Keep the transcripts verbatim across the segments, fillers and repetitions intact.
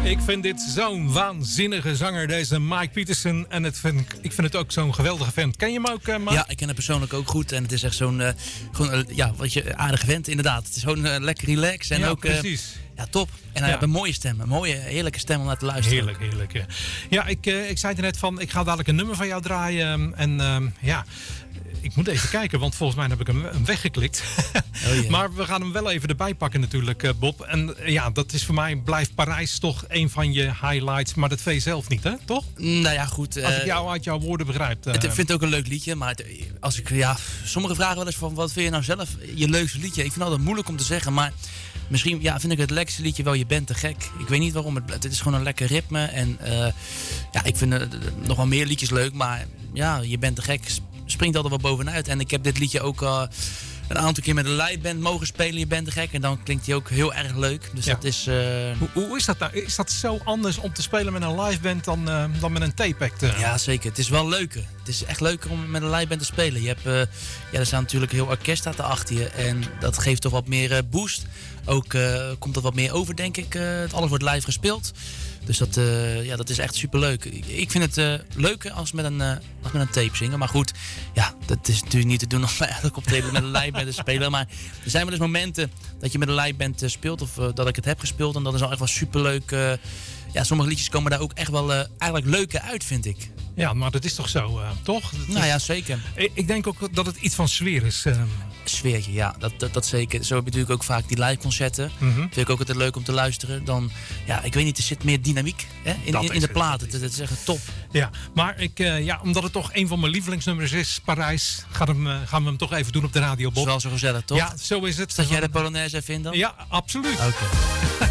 Ik vind dit zo'n waanzinnige zanger, deze Mike Peterson. En het vind, ik vind het ook zo'n geweldige vent. Ken je hem ook, uh, Mike? Ja, ik ken hem persoonlijk ook goed. En het is echt zo'n uh, gewoon, uh, ja, wat je, aardige vent, inderdaad. Het is gewoon uh, lekker relax. En ja, ook, uh, precies. Ja, top. En hij ja. heeft een mooie stem. Een mooie, heerlijke stem om naar te luisteren. Heerlijk, heerlijk. Ja, ja ik, uh, ik zei er net van, ik ga dadelijk een nummer van jou draaien. En uh, ja... Ik moet even kijken, want volgens mij heb ik hem, hem weggeklikt. Oh yeah. Maar we gaan hem wel even erbij pakken natuurlijk, Bob. En ja, dat is voor mij, blijft Parijs toch een van je highlights. Maar dat vind je zelf niet, hè? Toch? Nou ja, goed. Als ik jou uit jouw woorden begrijp. Uh... Ik vind het ook een leuk liedje. Maar het, als ik, ja, sommigen vragen wel eens van, wat vind je nou zelf je leukste liedje? Ik vind het altijd moeilijk om te zeggen, maar... Misschien ja, vind ik het lekkerste liedje wel Je Bent Te Gek. Ik weet niet waarom. Het, het is gewoon een lekker ritme. En uh, ja, ik vind uh, nog wel meer liedjes leuk. Maar ja, Je Bent Te Gek springt altijd wel bovenuit. En ik heb dit liedje ook uh, een aantal keer met een liveband mogen spelen. Je Bent Te Gek. En dan klinkt hij ook heel erg leuk. Dus ja. dat is... Uh... Hoe, hoe is dat nou? Is dat zo anders om te spelen met een liveband dan, uh, dan met een tape-act? Uh? Ja, zeker. Het is wel leuker. Het is echt leuker om met een liveband te spelen. Je hebt, uh, ja, er staat natuurlijk heel orkest achter je. En dat geeft toch wat meer uh, boost. Ook uh, komt er wat meer over, denk ik. Uh, alles wordt live gespeeld. Dus dat, uh, ja, dat is echt superleuk. Ik vind het uh, leuker als met, een, uh, als met een tape zingen. Maar goed, ja, dat is natuurlijk niet te doen om eigenlijk optreden met een liveband te spelen. Maar er zijn wel eens momenten dat je met een liveband uh, speelt. Of uh, dat ik het heb gespeeld. En dat is al echt wel superleuk. Uh, ja, sommige liedjes komen daar ook echt wel uh, eigenlijk leuker uit, vind ik. Ja, maar dat is toch zo, uh, toch? Dat nou is... ja, zeker. Ik, ik denk ook dat het iets van sfeer is. Uh... Sfeertje, ja, dat, dat, dat zeker. Zo heb je natuurlijk ook vaak die live concerten. Mm-hmm. Vind ik ook altijd leuk om te luisteren. Dan, ja, ik weet niet, er zit meer dynamiek hè, in, in, in de platen. Dat, dat is echt top. Ja, maar ik, uh, ja, omdat het toch een van mijn lievelingsnummers is, Parijs, gaan, hem, uh, gaan we hem toch even doen op de radio, Bob. Dat is wel zo gezellig, toch? Ja, zo is het. Staat jij de Polonaise even in dan? Ja, absoluut. Oké. Okay.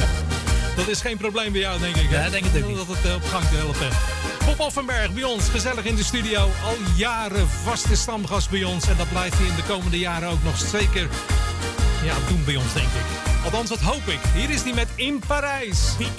Dat is geen probleem bij jou, denk ik. Ja, denk ik ook niet. Dat het uh, op gang te helpen. Bob Offenberg bij ons, gezellig in de studio. Al jaren vaste stamgast bij ons. En dat blijft hij in de komende jaren ook nog zeker ja, doen bij ons, denk ik. Althans, dat hoop ik. Hier is hij met In Parijs. Wie